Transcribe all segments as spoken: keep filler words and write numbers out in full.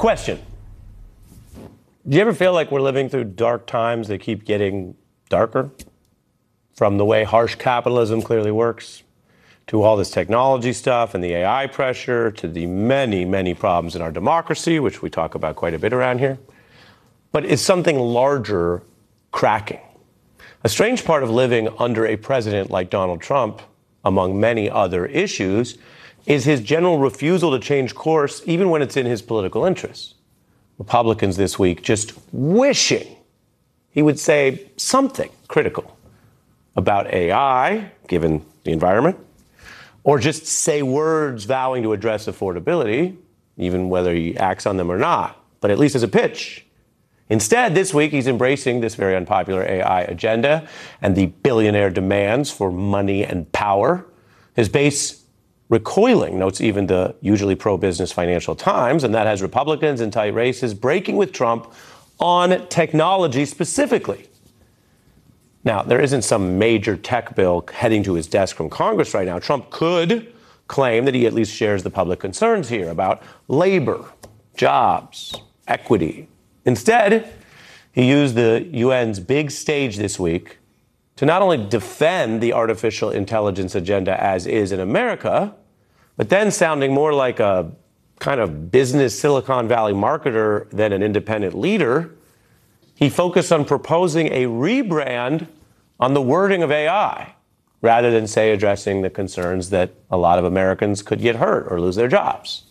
Question. Do you ever feel like we're living through dark times that keep getting darker? From the way harsh capitalism clearly works, to all this technology stuff and the A I pressure, to the many, many problems in our democracy, which we talk about quite a bit around here. But is something larger cracking? A strange part of living under a president like Donald Trump, among many other issues, is his general refusal to change course, even when it's in his political interests. Republicans this week just wishing he would say something critical about A I, given the environment, or just say words vowing to address affordability, even whether he acts on them or not, but at least as a pitch. Instead, this week, he's embracing this very unpopular A I agenda and the billionaire demands for money and power. His base recoiling, notes even the usually pro-business Financial Times, and that has Republicans in tight races breaking with Trump on technology specifically. Now, there isn't some major tech bill heading to his desk from Congress right now. Trump could claim that he at least shares the public concerns here about labor, jobs, equity. Instead, he used the U N's big stage this week to not only defend the artificial intelligence agenda as is in America, but then sounding more like a kind of business Silicon Valley marketer than an independent leader, he focused on proposing a rebrand on the wording of A I, rather than, say, addressing the concerns that a lot of Americans could get hurt or lose their jobs.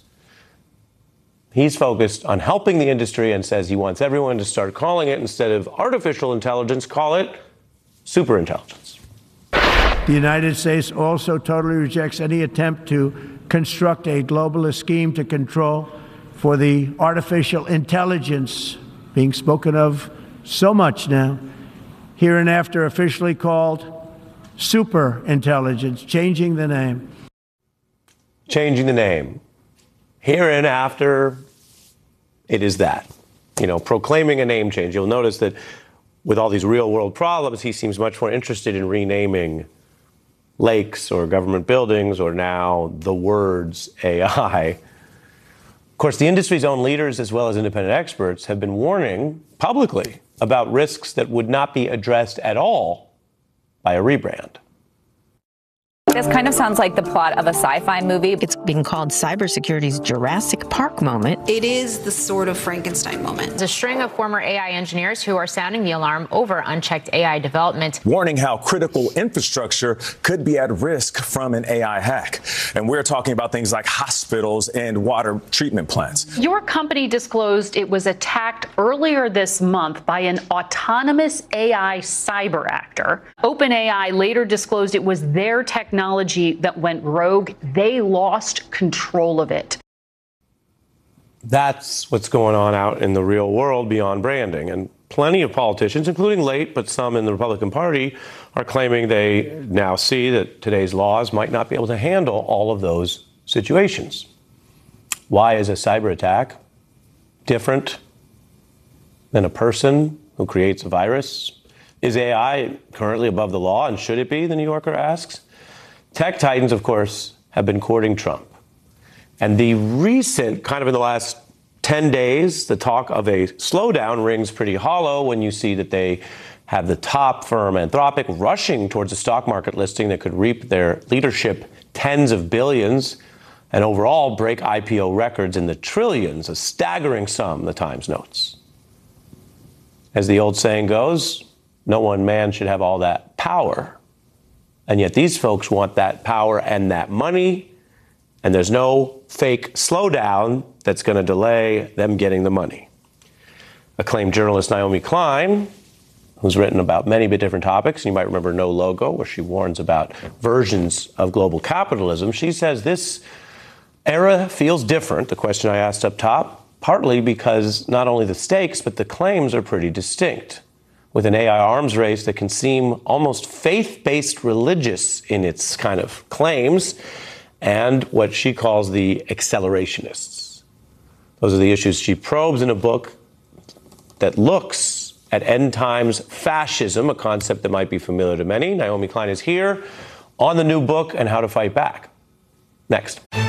He's focused on helping the industry and says he wants everyone to start calling it, instead of artificial intelligence, call it superintelligence. The United States also totally rejects any attempt to construct a globalist scheme to control for the artificial intelligence being spoken of so much now, hereinafter officially called superintelligence, changing the name. Changing the name. Hereinafter, it is that. You know, proclaiming a name change. You'll notice that with all these real-world problems, he seems much more interested in renaming lakes or government buildings, or now the words A I. Of course, the industry's own leaders, as well as independent experts, have been warning publicly about risks that would not be addressed at all by a rebrand. This kind of sounds like the plot of a sci-fi movie. It's being called cybersecurity's Jurassic Park moment. It is the sort of Frankenstein moment. It's a string of former A I engineers who are sounding the alarm over unchecked A I development, warning how critical infrastructure could be at risk from an A I hack. And we're talking about things like hospitals and water treatment plants. Your company disclosed it was attacked earlier this month by an autonomous A I cyber actor. OpenAI later disclosed it was their technology that went rogue. They lost control of it. That's what's going on out in the real world beyond branding. And plenty of politicians, including late, but some in the Republican Party, are claiming they now see that today's laws might not be able to handle all of those situations. Why is a cyber attack different than a person who creates a virus? Is A I currently above the law, and should it be, the New Yorker asks? Tech titans, of course, have been courting Trump. And the recent, kind of in the last ten days, the talk of a slowdown rings pretty hollow when you see that they have the top firm, Anthropic, rushing towards a stock market listing that could reap their leadership tens of billions and overall break I P O records in the trillions, a staggering sum, the Times notes. As the old saying goes, no one man should have all that power. And yet these folks want that power and that money, and there's no fake slowdown that's going to delay them getting the money. Acclaimed journalist Naomi Klein, who's written about many bit different topics, you might remember No Logo, where she warns about versions of global capitalism. She says this era feels different, the question I asked up top, partly because not only the stakes, but the claims are pretty distinct. With an A I arms race that can seem almost faith-based religious in its kind of claims, and what she calls the accelerationists. Those are the issues she probes in a book that looks at end times fascism, a concept that might be familiar to many. Naomi Klein is here on the new book and how to fight back. Next.